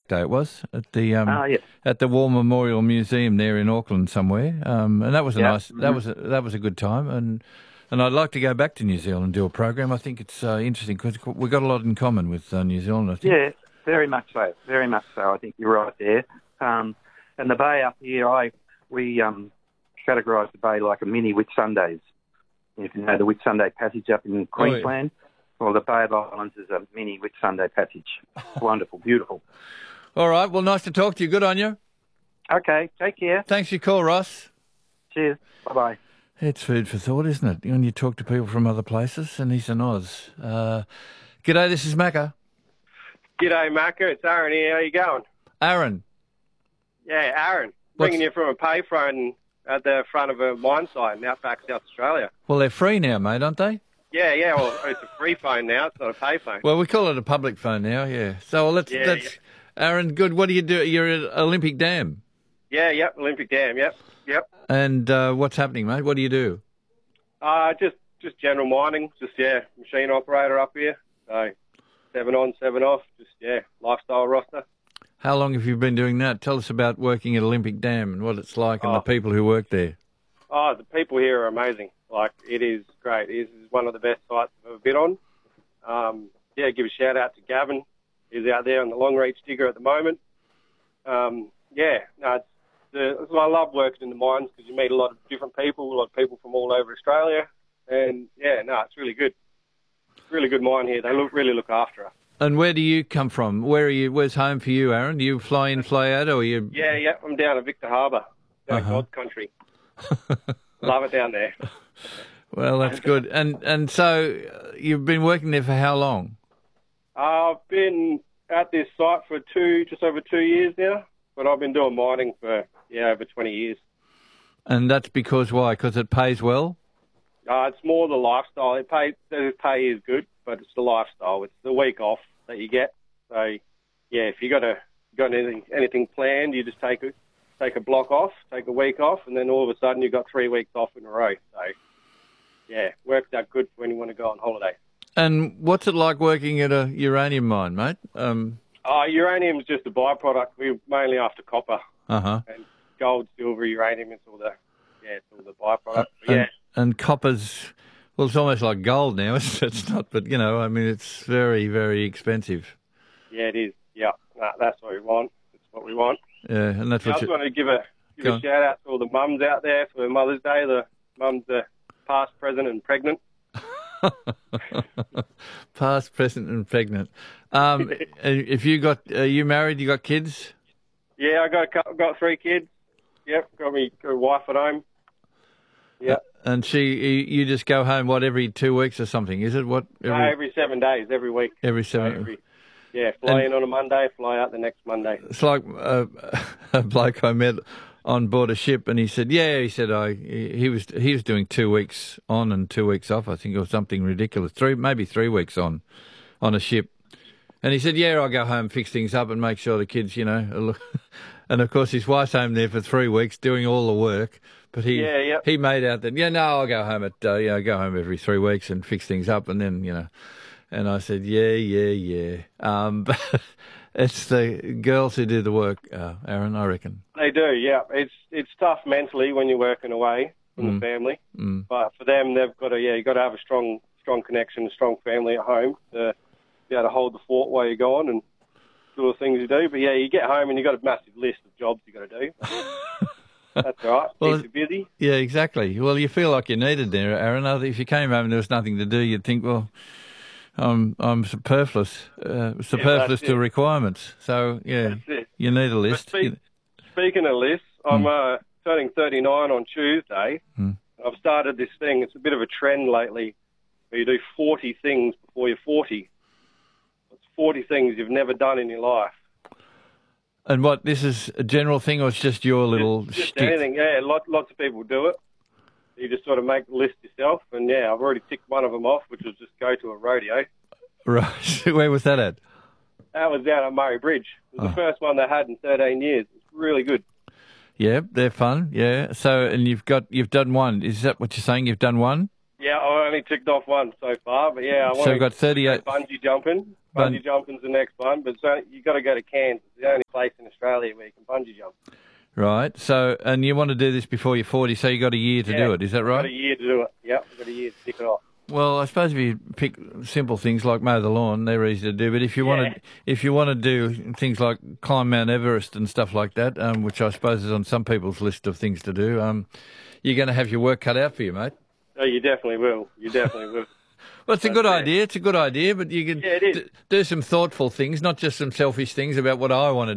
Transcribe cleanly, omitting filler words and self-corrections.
Day. It was Yes. at the War Memorial Museum there in Auckland somewhere, and that was a Yeah. nice that was a good time, and I'd like to go back to New Zealand and do a program. I think it's interesting because we've got a lot in common with New Zealand. I think. Yeah, very much so. Very much so. I think you're right there. And the bay up here, we categorise the bay like a mini Whitsundays. If you know the Whitsunday Passage up in Queensland, well, the Bay of Islands is a mini Whitsunday Passage. Wonderful, beautiful. All right. Well, nice to talk to you. Good on you. Okay, take care. Thanks for your call, Ross. Cheers. Bye-bye. It's food for thought, isn't it? When you talk to people from other places, and he's an Oz. G'day, this is Macca. G'day, Macca. It's Aaron here. How you going? Aaron. Yeah, Aaron. Ringing you from a payphone at the front of a mine site in Outback, South Australia. Well, they're free now, mate, aren't they? Yeah. Well, it's a free phone now. It's not a payphone. Well, we call it a public phone now, yeah. So let's Aaron, good. What do you do? You're at Olympic Dam. Yeah, yep. Olympic Dam, yep. And what's happening, mate? What do you do? Just general mining. Just, machine operator up here. So 7 on, 7 off. Just, lifestyle roster. How long have you been doing that? Tell us about working at Olympic Dam and what it's like and the people who work there. Oh, the people here are amazing. Like, it is great. It is one of the best sites I've ever been on. Give a shout out to Gavin. He's out there on the long reach digger at the moment. I love working in the mines because you meet a lot of different people, a lot of people from all over Australia. And, it's really good. Really good mine here. They really look after us. And where do you come from? Where are you? Where's home for you, Aaron? Do you fly in, fly out, or you? Yeah. I'm down at Victor Harbour, down God's country. Love it down there. Well, that's good. And so you've been working there for how long? I've been at this site for just over 2 years now, but I've been doing mining for over 20 years. And that's because why? Because it pays well? It's more the lifestyle. The pay is good, but it's the lifestyle. It's the week off that you get. So, if you got anything planned, you just take a block off, take a week off, and then all of a sudden you've got 3 weeks off in a row. So, works out good for when you want to go on holiday. And what's it like working at a uranium mine, mate? Uranium is just a byproduct. We're mainly after copper. Uh-huh. And gold, silver, uranium, it's all the byproduct. And copper's, well, it's almost like gold now, isn't it? It's not, but, it's very, very expensive. Yeah, it is. Yeah, that's what we want. That's what we want. Yeah, and that's what I just want to give a shout out to all the mums out there for Mother's Day. The mums are past, present and pregnant. Past, present and pregnant. If are you married? You got kids? Yeah, I got 3 kids. Yep, got me a wife at home. Yeah. And you just go home, every 2 weeks or something, is it? Every 7 days, every week. Every 7 fly in on a Monday, fly out the next Monday. It's like a bloke I met on board a ship, and he said, he was doing 2 weeks on and 2 weeks off, I think, or something ridiculous. Maybe 3 weeks on a ship. And he said, I go home, fix things up and make sure the kids, look. And, of course, his wife's home there for 3 weeks doing all the work. But he made out that, I'll go home go home every 3 weeks and fix things up. And then, and I said, but it's the girls who do the work, Aaron, I reckon. They do, yeah. It's tough mentally when you're working away from the family. Mm. But for them, they've got you got to have a strong connection, a strong family at home to be able to hold the fort while you're gone and do all the things you do. But, you get home and you've got a massive list of jobs you got to do. That's all right. Well, keeps you busy. Yeah, exactly. Well, you feel like you're needed there, Aaron. If you came home and there was nothing to do, you'd think, well, I'm superfluous to requirements. So, you need a list. Speaking of lists, I'm turning 39 on Tuesday. Mm. I've started this thing. It's a bit of a trend lately where you do 40 things before you're 40. It's 40 things you've never done in your life. And this is a general thing, or it's just your little just shtick? Anything, lots of people do it. You just sort of make the list yourself, and I've already ticked one of them off, which was just go to a rodeo. Right. Where was that at? That was down at Murray Bridge. It was the first one they had in 13 years. It's really good. Yeah, they're fun. Yeah. So, and you've done one. Is that what you're saying? You've done one? Yeah, I only ticked off one so far, but yeah, I want So to we've got 38. bungee jumping. Bungee jumping's the next one, but you've got to go to Cairns. It's the only place in Australia where you can bungee jump. Right. So, and you want to do this before you're 40, so you got a year to do it. Is that right? Got a year to do it. Yep, got a year to tick it off. Well, I suppose if you pick simple things like mow the lawn, they're easy to do. But if you want to do things like climb Mount Everest and stuff like that, which I suppose is on some people's list of things to do, you're going to have your work cut out for you, mate. Oh, you definitely will. You definitely will. Well, it's a good idea. It's a good idea, but you can it is. do some thoughtful things, not just some selfish things about what I want to